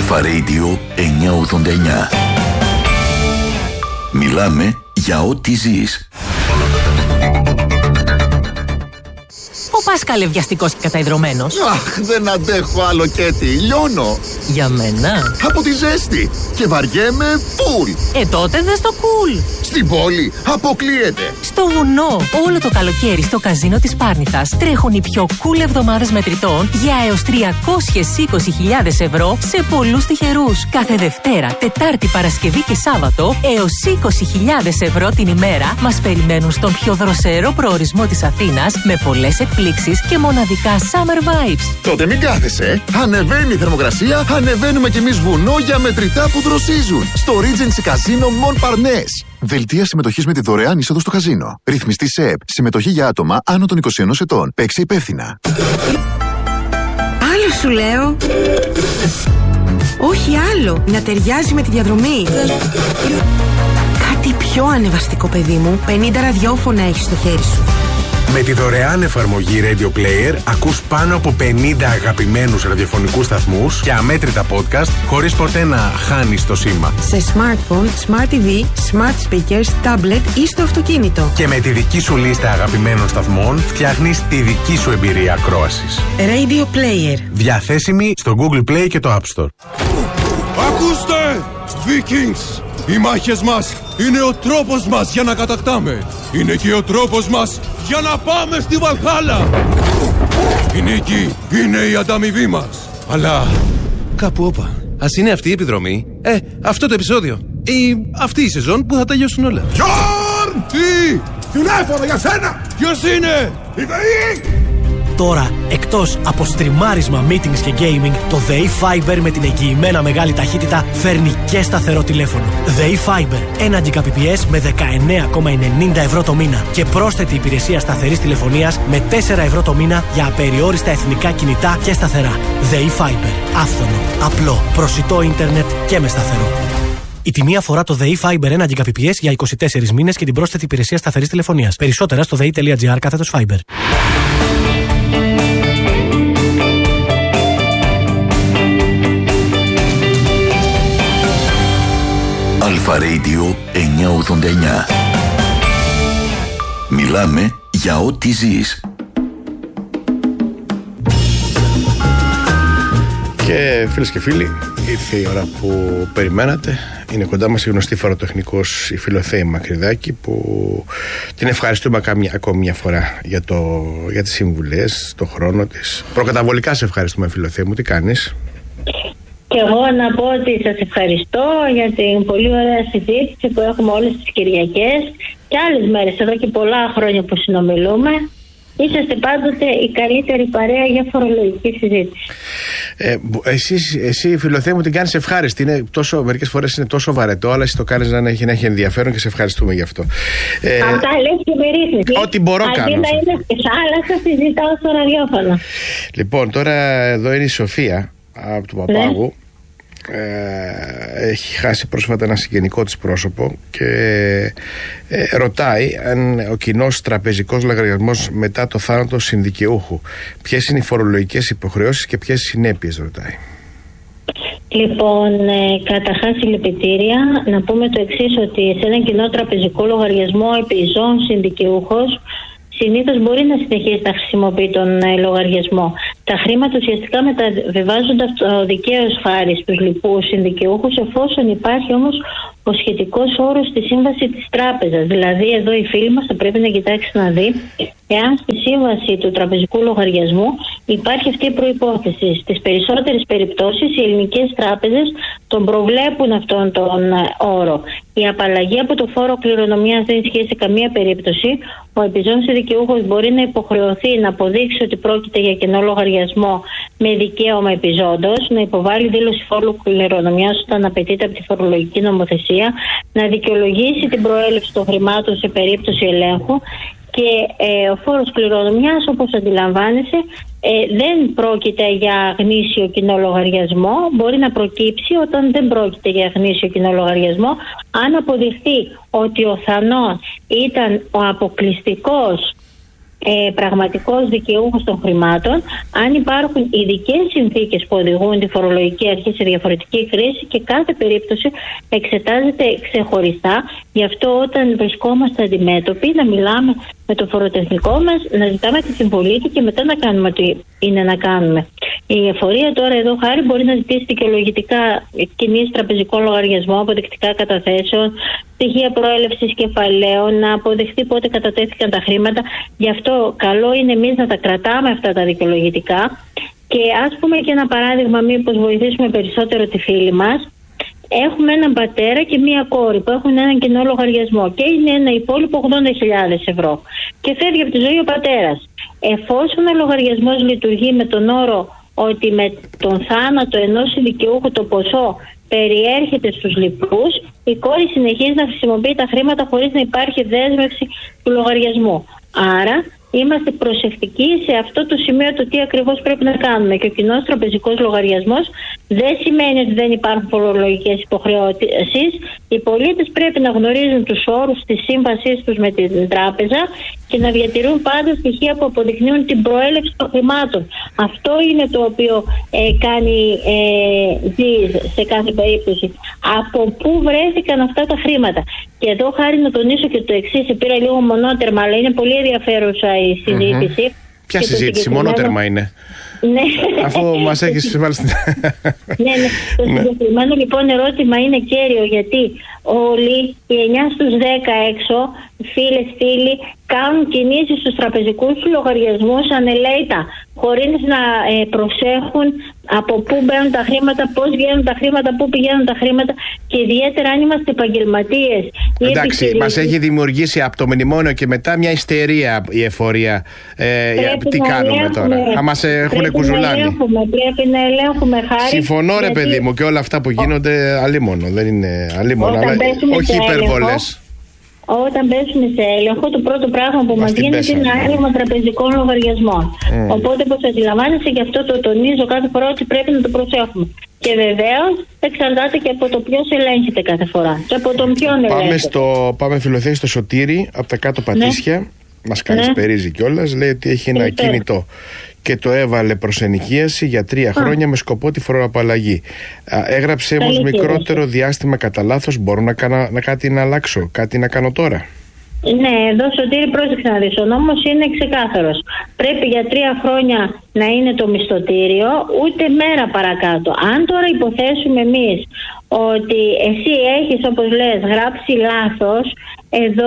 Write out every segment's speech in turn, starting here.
Αλφα Radio 989. Μιλάμε για ό,τι ζεις. Ο Πάσκαλε βιαστικός και καταϊδρωμένος. Αχ, δεν αντέχω άλλο Κέτι, λιώνω. Για μένα. Από τη ζέστη. Και βαριέμαι φουλ. Τότε δες το cool. Στην πόλη αποκλείεται. Στο βουνό, όλο το καλοκαίρι στο καζίνο της Πάρνηθας τρέχουν οι πιο cool εβδομάδες μετρητών για έως 320.000 ευρώ σε πολλούς τυχερούς. Κάθε Δευτέρα, Τετάρτη, Παρασκευή και Σάββατο έως 20.000 ευρώ την ημέρα μας περιμένουν στον πιο δροσερό προορισμό της Αθήνας με πολλές εκπλήξεις και μοναδικά summer vibes. Τότε μην κάθεσαι. Ανεβαίνει η θερμοκρασία, ανεβαίνουμε κι εμείς βουνό για μετρητά που δροσίζουν. Στο Regency Casino Mon Parnasse. Δελτία συμμετοχής με τη δωρεάν είσοδο στο καζίνο. Ρυθμιστή σε ΕΠ. Συμμετοχή για άτομα άνω των 21 ετών. Παίξε υπεύθυνα. Άλλο σου λέω. Όχι άλλο. Να ταιριάζει με τη διαδρομή. Κάτι πιο ανεβαστικό, παιδί μου. 50 ραδιόφωνα έχεις στο χέρι σου. Με τη δωρεάν εφαρμογή Radio Player ακούς πάνω από 50 αγαπημένους ραδιοφωνικούς σταθμούς και αμέτρητα podcast χωρίς ποτέ να χάνεις το σήμα. Σε smartphone, smart TV, smart speakers, tablet ή στο αυτοκίνητο. Και με τη δική σου λίστα αγαπημένων σταθμών φτιάχνεις τη δική σου εμπειρία ακρόασης. Radio Player. Διαθέσιμη στο Google Play και το App Store. Ακούστε! Vikings! Οι μάχες μας είναι ο τρόπος μας για να κατακτάμε. Είναι και ο τρόπος μας για να πάμε στη Βαλχάλα. Η νίκη είναι η ανταμοιβή μας. Αλλά κάπου όπα. Ας είναι αυτή η επιδρομή, αυτό το επεισόδιο ή αυτή η σεζόν που θα τελειώσουν όλα. Γιόρν! Τι! Τηλέφωνο για σένα! Ποιος είναι? Η ΔΕΗ! Τώρα, εκτός από στριμάρισμα, meetings και gaming, το ΔΕΗ Fiber με την εγγυημένα μεγάλη ταχύτητα φέρνει και σταθερό τηλέφωνο. ΔΕΗ Fiber, 1 Gbps με 19,90 ευρώ το μήνα και πρόσθετη υπηρεσία σταθερής τηλεφωνίας με 4 ευρώ το μήνα για απεριόριστα εθνικά κινητά και σταθερά. ΔΕΗ Fiber, άφθονο, απλό, προσιτό ίντερνετ και με σταθερό. Η τιμή αφορά το ΔΕΗ Fiber 1 Gbps για 24 μήνες και την πρόσθετη υπηρεσία σταθερής τηλεφωνίας. Περισσότερα στο dei.gr/fiber. Αλφα Radio 989. Μιλάμε για ό,τι ζεις. Και φίλες και φίλοι, ήρθε η ώρα που περιμένατε. Είναι κοντά μας η γνωστή φοροτεχνικός, η Φιλοθέη Μακρυδάκη, που την ευχαριστούμε ακόμη μια φορά για τις συμβουλές, το χρόνο της. Προκαταβολικά σε ευχαριστούμε, Φιλοθέη μου. Τι κάνεις? Και εγώ να πω ότι σας ευχαριστώ για την πολύ ωραία συζήτηση που έχουμε όλες τις Κυριακές και άλλες μέρες, εδώ και πολλά χρόνια που συνομιλούμε. Είσαστε πάντοτε η καλύτερη παρέα για φορολογική συζήτηση. Εσύ, Φιλοθέη μου, την κάνεις ευχάριστη. Μερικές φορές είναι τόσο βαρετό, αλλά εσύ το κάνεις να έχει ενδιαφέρον και σε ευχαριστούμε γι' αυτό. Αυτά λες και με ρίχνεις. Ό,τι μπορώ κάνω. Αντί να είναι στις άλλες, θα συζητάω στο ραδιόφωνο. Λοιπόν, τώρα εδώ είναι η Σοφία από του Παπάγου. Ναι. Έχει χάσει πρόσφατα ένα συγγενικό της πρόσωπο και ρωτάει αν ο κοινός τραπεζικός λογαριασμός μετά το θάνατο συνδικαιούχου, ποιες είναι οι φορολογικές υποχρεώσεις και ποιες συνέπειες, ρωτάει. Λοιπόν, καταρχάς συλληπιτήρια. Να πούμε το εξής, ότι σε έναν κοινό τραπεζικό λογαριασμό επιζών συνδικαιούχος συνήθως μπορεί να συνεχίσει να χρησιμοποιεί τον λογαριασμό. Τα χρήματα ουσιαστικά μεταβιβάζονται αυτοδικαίως χάρη στους λοιπούς συνδικαιούχους, εφόσον υπάρχει όμως ο σχετικός όρος στη σύμβαση της τράπεζας. Δηλαδή, εδώ η φίλη μας θα πρέπει να κοιτάξει να δει εάν στη σύμβαση του τραπεζικού λογαριασμού υπάρχει αυτή η προϋπόθεση. Στις περισσότερες περιπτώσεις, οι ελληνικές τράπεζες τον προβλέπουν αυτόν τον όρο. Η απαλλαγή από το φόρο κληρονομιάς δεν ισχύει σε καμία περίπτωση. Ο επιζών συνδικαιούχος μπορεί να υποχρεωθεί να αποδείξει ότι πρόκειται για κενό λογαριασμό με δικαίωμα επιζώντος, να υποβάλει δήλωση φόρου κληρονομιάς όταν απαιτείται από τη φορολογική νομοθεσία, να δικαιολογήσει την προέλευση των χρημάτων σε περίπτωση ελέγχου. Και ο φόρος κληρονομιάς, όπως αντιλαμβάνεσαι, δεν πρόκειται για γνήσιο κοινό λογαριασμό. Μπορεί να προκύψει όταν δεν πρόκειται για γνήσιο κοινό λογαριασμό, αν αποδειχθεί ότι ο θανόν ήταν ο αποκλειστικός πραγματικός δικαιούχος των χρημάτων, αν υπάρχουν ειδικές συνθήκες που οδηγούν τη φορολογική αρχή σε διαφορετική κρίση και κάθε περίπτωση εξετάζεται ξεχωριστά. Γι' αυτό όταν βρισκόμαστε αντιμέτωποι να μιλάμε με το φοροτεχνικό μας, να ζητάμε τη συμβολή και μετά να κάνουμε ό,τι είναι να κάνουμε. Η εφορία τώρα εδώ χάρη μπορεί να ζητήσει δικαιολογητικά κινήσεις τραπεζικών λογαριασμών, αποδεικτικά καταθέσεων, στοιχεία προέλευσης κεφαλαίων, να αποδεχτεί πότε κατατέθηκαν τα χρήματα. Γι' αυτό καλό είναι εμείς να τα κρατάμε αυτά τα δικαιολογητικά. Και ας πούμε και ένα παράδειγμα, μήπως βοηθήσουμε περισσότερο τη φίλη μας. Έχουμε έναν πατέρα και μία κόρη που έχουν έναν κοινό λογαριασμό και είναι ένα υπόλοιπο 80.000 ευρώ. Και φεύγει από τη ζωή ο πατέρας. Εφόσον ο λογαριασμός λειτουργεί με τον όρο ότι με τον θάνατο ενός δικαιούχου το ποσό περιέρχεται στους λοιπούς, η κόρη συνεχίζει να χρησιμοποιεί τα χρήματα χωρίς να υπάρχει δέσμευση του λογαριασμού. Άρα είμαστε προσεκτικοί σε αυτό το σημείο το τι ακριβώς πρέπει να κάνουμε. Και ο κοινός τραπεζικός λογαριασμός δεν σημαίνει ότι δεν υπάρχουν φορολογικές υποχρεώσεις. Οι πολίτες πρέπει να γνωρίζουν τους όρους της σύμβασής τους με την τράπεζα και να διατηρούν πάντα στοιχεία που αποδεικνύουν την προέλευση των χρημάτων. Αυτό είναι το οποίο κάνει σε κάθε περίπτωση. Από πού βρέθηκαν αυτά τα χρήματα. Και εδώ χάρη να τονίσω και το εξής, πήρα λίγο μονότερμα, αλλά είναι πολύ ενδιαφέρουσα η συζήτηση. Ποια συζήτηση, μονότερμα είναι? Ναι. Αφού μας έχεις βάλει στην... Ναι. Το συγκεκριμένο λοιπόν ερώτημα είναι κέριο, γιατί όλοι οι 9 στους 10 έξω, φίλοι, κάνουν κινήσεις στους τραπεζικούς λογαριασμούς ανελαίητα, χωρίς να προσέχουν από πού μπαίνουν τα χρήματα, πώς βγαίνουν τα χρήματα, πού πηγαίνουν τα χρήματα, και ιδιαίτερα αν είμαστε επαγγελματίες. Εντάξει, μας έχει δημιουργήσει από το μνημόνιο και μετά μια ιστερία η εφορία. Τι κάνουμε τώρα? Θα μας έχουν κουζουλάνει. Πρέπει να ελέγχουμε, χάρη. Συμφωνώ, ρε παιδί μου, και όλα αυτά που γίνονται αλίμονο. Δεν είναι αλίμονο, αλλά όχι υπερβολές. Όταν πέσουμε σε έλεγχο, το πρώτο πράγμα που μας γίνεται είναι άνοιγμα τραπεζικών λογαριασμών. Οπότε, όπως αντιλαμβάνεσαι, γι' αυτό το τονίζω κάθε φορά ότι πρέπει να το προσέχουμε. Και βεβαίως εξαρτάται και από το ποιος ελέγχεται κάθε φορά. Και από τον ποιον ελέγχεται. Πάμε Φιλοθέη στο Σωτήρι, από τα κάτω Πατήσια. Ναι. Μας καλησπερίζει κιόλας. Λέει ότι έχει ένα κινητό και το έβαλε προς ενοικίαση για 3 χρόνια με σκοπό τη φοροαπαλλαγή. Έγραψε όμως μικρότερο διάστημα κατά λάθος. Μπορώ κάτι να αλλάξω, κάτι να κάνω τώρα? Ναι, εδώ Σωτήρη πρόσεξε να δεις. Ο νόμος είναι ξεκάθαρος. Πρέπει για 3 χρόνια να είναι το μισθωτήριο, ούτε μέρα παρακάτω. Αν τώρα υποθέσουμε εμείς ότι εσύ έχεις, όπως λες, γράψει λάθος, εδώ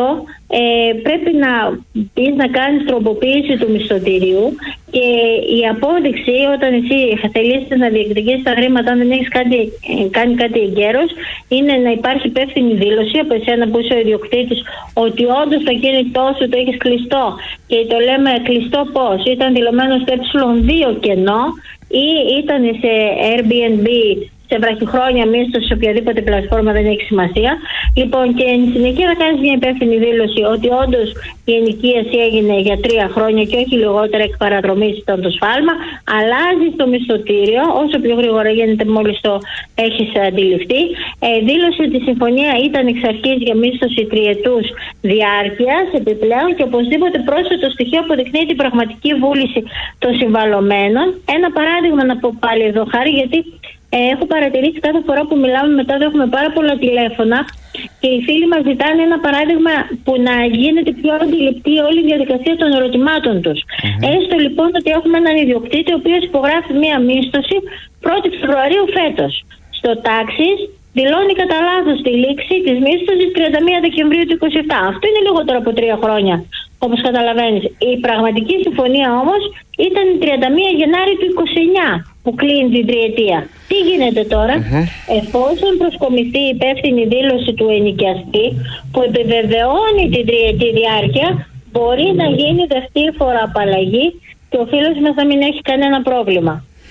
πρέπει να πεις να κάνεις τροποποίηση του μισθωτήριου, και η απόδειξη όταν εσύ θελήσεις να διεκδικήσεις τα χρήματα, αν δεν έχεις κάνει κάτι εγκαίρως, είναι να υπάρχει υπεύθυνη δήλωση από εσένα που είσαι ο ιδιοκτήτης ότι όντως το κίνητό σου το έχεις κλειστό, και το λέμε κλειστό πώς? Ήταν δηλωμένο στο ε2 κενό ή ήταν σε Airbnb σε βραχυχρόνια μίσθωση σε οποιαδήποτε πλατφόρμα, δεν έχει σημασία. Λοιπόν, και εν συνεχεία να κάνεις μια υπεύθυνη δήλωση ότι όντως η ενοικίαση έγινε για 3 χρόνια και όχι λιγότερα, εκ παραδρομής ήταν το σφάλμα. Αλλάζεις το μισθωτήριο όσο πιο γρήγορα γίνεται, μόλις το έχεις αντιληφθεί. Δήλωσε ότι η συμφωνία ήταν εξ αρχής για μίσθωση 3ετούς διάρκειας επιπλέον, και οπωσδήποτε πρόσθετο στοιχείο αποδεικνύει την πραγματική βούληση των συμβαλωμένων. Ένα παράδειγμα να πω πάλι εδώ, χάρη, γιατί έχω παρατηρήσει κάθε φορά που μιλάμε μετά έχουμε πάρα πολλά τηλέφωνα και οι φίλοι μας ζητάνε ένα παράδειγμα που να γίνεται πιο αντιληπτή όλη η διαδικασία των ερωτημάτων τους. Έστω λοιπόν ότι έχουμε έναν ιδιοκτήτη ο οποίος υπογράφει μία μίσθωση 1η Φεβρουαρίου φέτος. Στο τάξης δηλώνει κατά λάθος τη λήξη της μίσθωσης 31 Δεκεμβρίου του 2027. Αυτό είναι λιγότερο από 3 χρόνια, όπως καταλαβαίνεις. Η πραγματική συμφωνία όμως ήταν 31 Γενάρη του 2029 που κλείνει την 3ετία. Τι γίνεται τώρα? Εφόσον προσκομιστεί η υπεύθυνη δήλωση του ενοικιαστή που επιβεβαιώνει την 3ετή διάρκεια, μπορεί να γίνει δεύτερη φοροαπαλλαγή και ο φίλος μας να μην έχει κανένα πρόβλημα.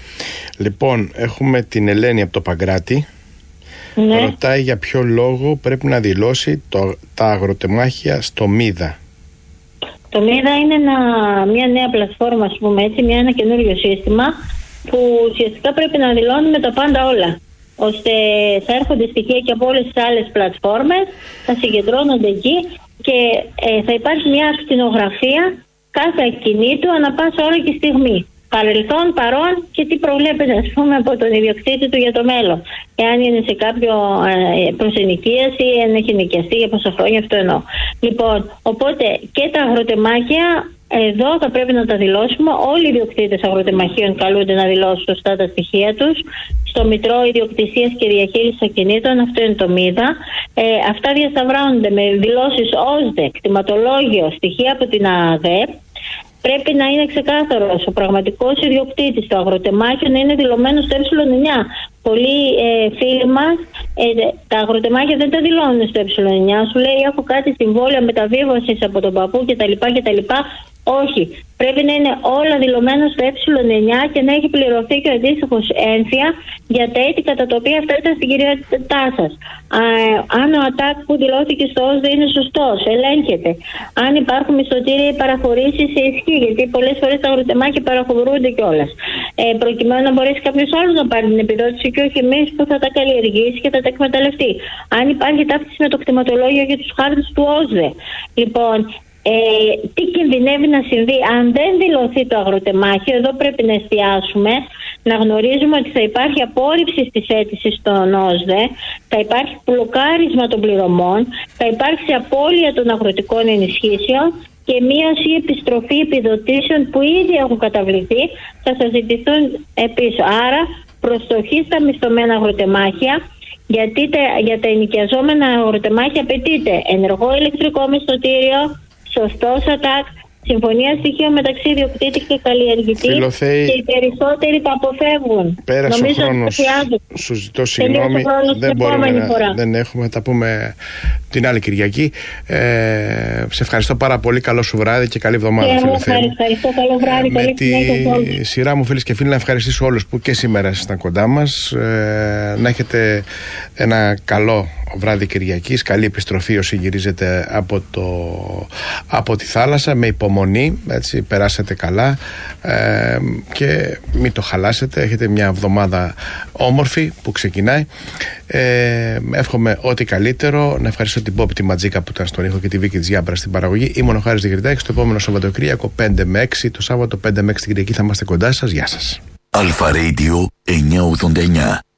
Λοιπόν, έχουμε την Ελένη από το Παγκράτη. Ναι. Ρωτάει για ποιο λόγο πρέπει να δηλώσει τα αγροτεμάχια στο ΜΥΔΑ. Το ΜΥΔΑ είναι μια νέα πλατφόρμα, ας πούμε έτσι, ένα καινούριο σύστημα που ουσιαστικά πρέπει να δηλώνουμε τα πάντα όλα, ώστε θα έρχονται στοιχεία και από όλες τις άλλες πλατφόρμες, θα συγκεντρώνονται εκεί και θα υπάρχει μια ακτινογραφία κάθε ακινήτου ανά πάσα ώρα και στιγμή. Παρελθόν, παρόν και τι προβλέπεται, ας πούμε, από τον ιδιοκτήτη του για το μέλλον. Εάν είναι σε κάποιο προσενοικίαση ή αν έχει νοικιαστεί για πόσα χρόνια, αυτό εννοώ. Λοιπόν, οπότε και τα αγροτεμάχια εδώ θα πρέπει να τα δηλώσουμε. Όλοι οι ιδιοκτήτες αγροτεμαχίων καλούνται να δηλώσουν σωστά τα στοιχεία τους στο Μητρό Ιδιοκτησίας και Διαχείρισης Ακινήτων, αυτό είναι το ΜΙΔΑ. Αυτά διασταυρώνονται με δηλώσεις ΟΣΔΕ, κτηματολόγιο, στοιχεία από την ΑΔΕ. Πρέπει να είναι ξεκάθαρος ο πραγματικός ιδιοκτήτης, το αγροτεμάχιο να είναι δηλωμένο στο Ε9. Πολλοί φίλοι μας τα αγροτεμάχια δεν τα δηλώνουν στο Ε9. Σου λέει έχω κάτι συμβόλαια μεταβίβασης από τον παππού κτλ. Όχι. Πρέπει να είναι όλα δηλωμένα στο Ε9 και να έχει πληρωθεί και ο αντίστοιχος έμφυα για τα έτη κατά τα οποία αυτά ήταν στην κυριότητά σας. Αν ο ΑΤΑΚ που δηλώθηκε στο ΟΣΔΕ είναι σωστός, ελέγχεται. Αν υπάρχουν μισθωτήρια ή παραχωρήσεις σε ισχύ, γιατί πολλές φορές τα αγροτεμάχια παραχωρούνται κιόλας. Προκειμένου να μπορέσει κάποιος άλλος να πάρει την επιδότηση και όχι εμείς που θα τα καλλιεργήσει και θα τα εκμεταλλευτεί. Αν υπάρχει ταύτιση με το κτηματολόγιο για τους χάρτες του ΟΣΔΕ. Λοιπόν, τι κινδυνεύει να συμβεί αν δεν δηλωθεί το αγροτεμάχιο? Εδώ πρέπει να εστιάσουμε, να γνωρίζουμε ότι θα υπάρχει απόρριψη της αίτησης στον ΟΣΔΕ, θα υπάρχει μπλοκάρισμα των πληρωμών, θα υπάρξει απώλεια των αγροτικών ενισχύσεων και μείωση επιστροφή επιδοτήσεων που ήδη έχουν καταβληθεί, θα σας ζητηθούν πίσω. Άρα προστοχή στα μισθωμένα αγροτεμάχια, γιατί για τα ενοικιαζόμενα αγροτεμάχια απαιτείται ενεργό ηλεκτρικό μισθωτήριο, σωστός ΑΤΑΚ, συμφωνία στοιχείων μεταξύ ιδιοκτήτη και καλλιεργητή. Φιλοθέη, και οι περισσότεροι τα αποφεύγουν. Πέρασε ο χρόνος. Σου ζητώ συγγνώμη. Δεν έχουμε. Τα πούμε την άλλη Κυριακή. Σε ευχαριστώ πάρα πολύ. Καλό σου βράδυ και καλή εβδομάδα. Ευχαριστώ. Καλό βράδυ. Με τη σειρά μου, φίλες και φίλοι, να ευχαριστήσω όλους που και σήμερα ήσασταν κοντά μας. Να έχετε ένα καλό βράδυ Κυριακής. Καλή επιστροφή όσοι γυρίζετε από τη θάλασσα. Με υπομονή, έτσι, περάσετε καλά και μην το χαλάσετε. Έχετε μια εβδομάδα όμορφη που ξεκινάει. Εύχομαι ό,τι καλύτερο. Να ευχαριστήσω την Πόπη τη Ματζίκα που ήταν στον ήχο και τη Βίκη της Γιάμπρα στην παραγωγή. Ήμουν ο Χάρης Διγρητάκης. Στο επόμενο Σαββατοκύριακο 5 με 6, το Σάββατο 5 με 6 την Κυριακή θα είμαστε κοντά σας. Γεια σας. Αλφα Radio 989.